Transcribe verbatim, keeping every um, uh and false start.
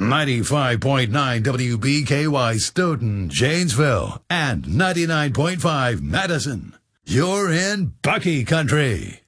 ninety-five point nine W B K Y Stoughton, Janesville, and ninety-nine point five Madison. You're in Bucky Country.